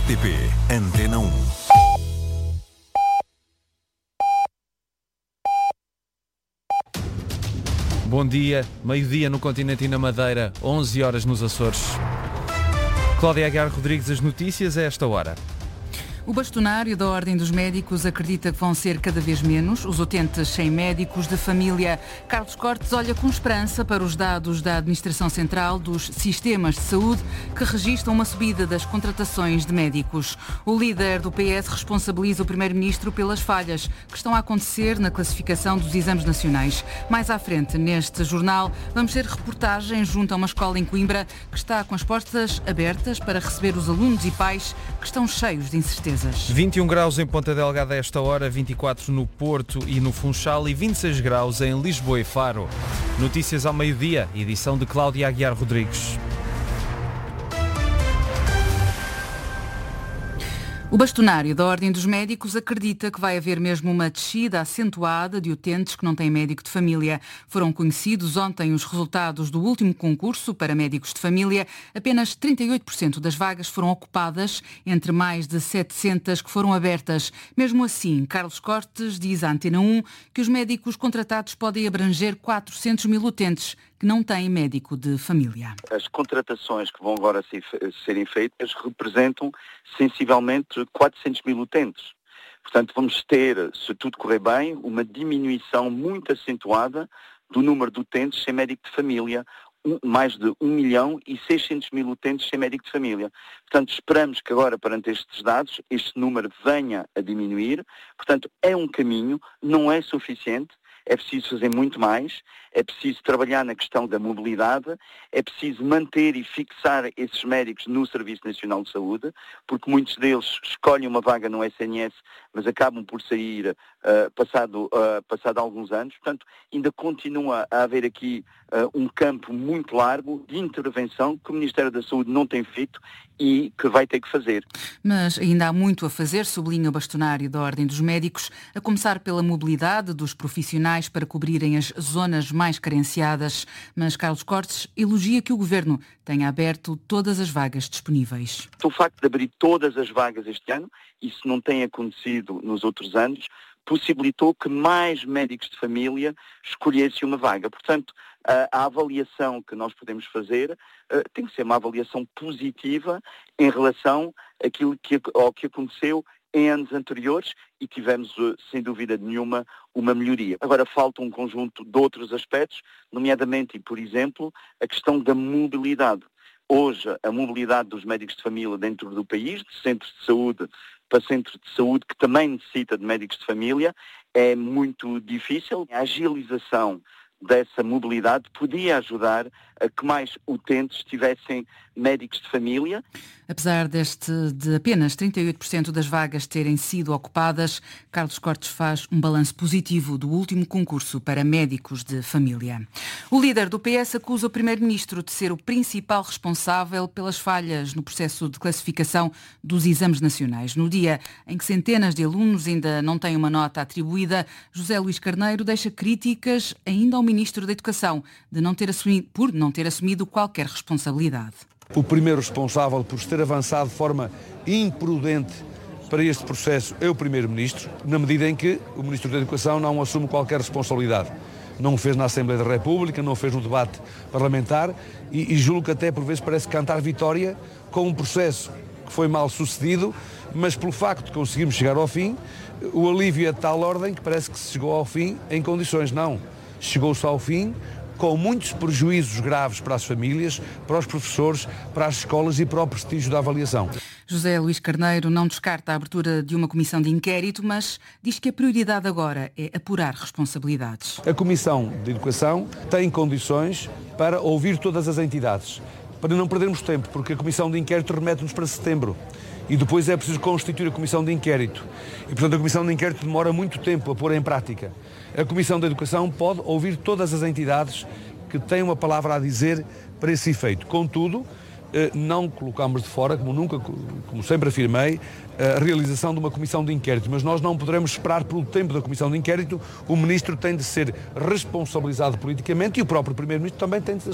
RTP Antena 1. Bom dia, meio-dia no continente e na Madeira, 11 horas nos Açores. Cláudia Aguiar Rodrigues, as notícias a esta hora. O bastonário da Ordem dos Médicos acredita que vão ser cada vez menos os utentes sem médicos de família. Carlos Cortes olha com esperança para os dados da Administração Central dos Sistemas de Saúde que registram uma subida das contratações de médicos. O líder do PS responsabiliza o Primeiro-Ministro pelas falhas que estão a acontecer na classificação dos exames nacionais. Mais à frente, neste jornal, vamos ter reportagem junto a uma escola em Coimbra que está com as portas abertas para receber os alunos e pais que estão cheios de incerteza. 21 graus em Ponta Delgada a esta hora, 24 no Porto e no Funchal e 26 graus em Lisboa e Faro. Notícias ao meio-dia, edição de Cláudia Aguiar Rodrigues. O bastonário da Ordem dos Médicos acredita que vai haver mesmo uma descida acentuada de utentes que não têm médico de família. Foram conhecidos ontem os resultados do último concurso para médicos de família. Apenas 38% das vagas foram ocupadas, entre mais de 700 que foram abertas. Mesmo assim, Carlos Cortes diz à Antena 1 que os médicos contratados podem abranger 400 mil utentes que não têm médico de família. As contratações que vão agora serem feitas representam sensivelmente 400 mil utentes. Portanto, vamos ter, se tudo correr bem, uma diminuição muito acentuada do número de utentes sem médico de família, mais de 1.600.000 utentes sem médico de família. Portanto, esperamos que agora, perante estes dados, este número venha a diminuir. Portanto, é um caminho, não é suficiente. É preciso fazer muito mais, é preciso trabalhar na questão da mobilidade, é preciso manter e fixar esses médicos no Serviço Nacional de Saúde, porque muitos deles escolhem uma vaga no SNS, mas acabam por sair passado alguns anos. Portanto, ainda continua a haver aqui um campo muito largo de intervenção que o Ministério da Saúde não tem feito e que vai ter que fazer. Mas ainda há muito a fazer, sublinha o bastonário da Ordem dos Médicos, a começar pela mobilidade dos profissionais para cobrirem as zonas mais carenciadas. Mas Carlos Cortes elogia que o Governo tenha aberto todas as vagas disponíveis. O facto de abrir todas as vagas este ano, isso não tem acontecido nos outros anos, possibilitou que mais médicos de família escolhessem uma vaga. Portanto, a avaliação que nós podemos fazer tem que ser uma avaliação positiva em relação ao que aconteceu em anos anteriores e tivemos, sem dúvida nenhuma, uma melhoria. Agora falta um conjunto de outros aspectos, nomeadamente, e por exemplo, a questão da mobilidade. Hoje, a mobilidade dos médicos de família dentro do país, de centros de saúde para centros de saúde que também necessita de médicos de família, é muito difícil. A agilização dessa mobilidade podia ajudar a que mais utentes tivessem médicos de família. Apesar de apenas 38% das vagas terem sido ocupadas, Carlos Cortes faz um balanço positivo do último concurso para médicos de família. O líder do PS acusa o Primeiro-Ministro de ser o principal responsável pelas falhas no processo de classificação dos exames nacionais. No dia em que centenas de alunos ainda não têm uma nota atribuída, José Luís Carneiro deixa críticas ainda ao Ministro da Educação por não ter assumido qualquer responsabilidade. O primeiro responsável por ter avançado de forma imprudente para este processo é o Primeiro-Ministro, na medida em que o Ministro da Educação não assume qualquer responsabilidade. Não o fez na Assembleia da República, não o fez no debate parlamentar e julgo que até por vezes parece cantar vitória com um processo que foi mal sucedido, mas pelo facto de conseguirmos chegar ao fim, o alívio é de tal ordem que parece que se chegou ao fim em condições. Não, chegou-se ao fim com muitos prejuízos graves para as famílias, para os professores, para as escolas e para o prestígio da avaliação. José Luís Carneiro não descarta a abertura de uma comissão de inquérito, mas diz que a prioridade agora é apurar responsabilidades. A Comissão de Educação tem condições para ouvir todas as entidades, para não perdermos tempo, porque a Comissão de Inquérito remete-nos para setembro. E depois é preciso constituir a Comissão de Inquérito. E, portanto, a Comissão de Inquérito demora muito tempo a pôr em prática. A Comissão de Educação pode ouvir todas as entidades que têm uma palavra a dizer para esse efeito. Contudo, não colocamos de fora, como sempre afirmei, a realização de uma comissão de inquérito, mas nós não poderemos esperar pelo tempo da comissão de inquérito. O Ministro tem de ser responsabilizado politicamente e o próprio Primeiro-Ministro também tem de